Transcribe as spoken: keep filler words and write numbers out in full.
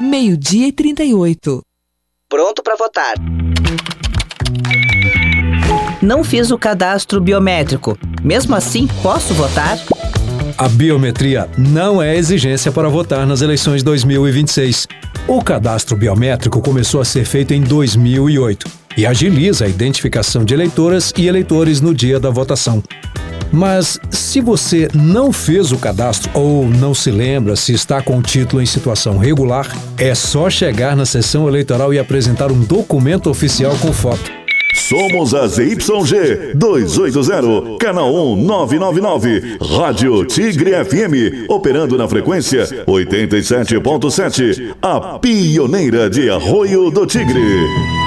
meio-dia e trinta e oito. Pronto para votar. Não fiz o cadastro biométrico. Mesmo assim, posso votar? A biometria não é exigência para votar nas eleições dois mil e vinte e seis. O cadastro biométrico começou a ser feito em dois mil e oito e agiliza a identificação de eleitoras e eleitores no dia da votação. Mas se você não fez o cadastro ou não se lembra se está com o título em situação regular, é só chegar na sessão eleitoral e apresentar um documento oficial com foto. Somos a Z Y G duzentos e oitenta, canal um nove nove nove, Rádio Tigre F M, operando na frequência oitenta e sete ponto sete, a pioneira de Arroio do Tigre.